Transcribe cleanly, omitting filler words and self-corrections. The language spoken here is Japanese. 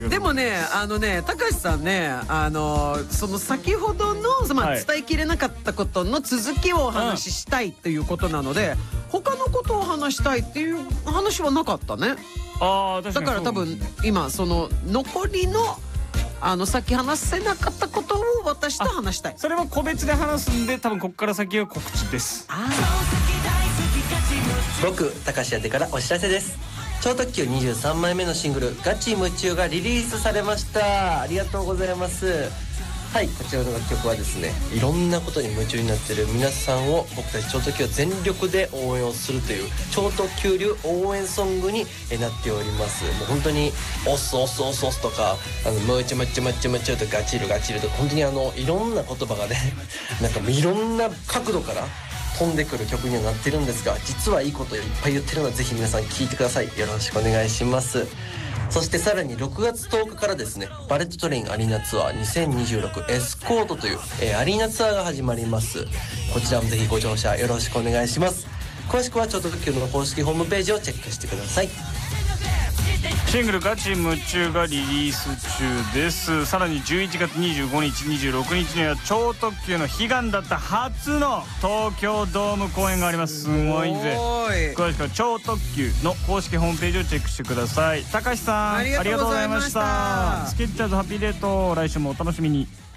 でもね、たかしさんね、その先ほどの、伝えきれなかったことの続きをお話ししたいということなので、他のことを話したいっていう話はなかったね。だから多分今その残りのさっき話せなかったことを私と話したい。 それは個別で話すんで、多分ここから先は告知です。 僕高橋やてからお知らせです。超特急23枚目のシングル「ガチ夢中」がリリースされました。ありがとうございます。はい、こちらの楽曲はですね、いろんなことに夢中になっている皆さんを僕たち超特急は全力で応援をするという超特急流応援ソングになっております。もう本当にオスオスオスオスとかムチムチムチムチとガチルガチルとか、本当にいろんな言葉がねなんかいろんな角度から飛んでくる曲にはなってるんですが、実はいいこといっぱい言ってるので、ぜひ皆さん聴いてください。よろしくお願いします。そしてさらに6月10日からですね、バレットトレインアリーナツアー2026エスコートという、アリーナツアーが始まります。こちらもぜひご乗車よろしくお願いします。詳しくは超特急の公式ホームページをチェックしてください。 シングル「ガチ夢中」がリリース中です。さらに11月25日26日には超特急の悲願だった初の東京ドーム公演があります。すごいぜ。詳しくは超特急の公式ホームページをチェックしてください。たかしさんありがとうございました。スケッチャーズハッピーデート、来週もお楽しみに。